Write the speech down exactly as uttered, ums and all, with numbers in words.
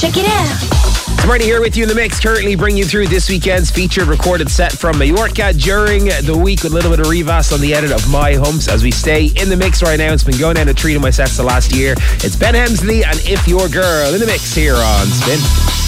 Check it out. Marty here with you in the mix, currently bringing you through this weekend's featured recorded set from Mallorca during the week with a little bit of revast on the edit of My Humps as we stay in the mix right now. It's been going down to three of my sets the last year. It's Ben Hemsley and If Your Girl in the mix here on Spin.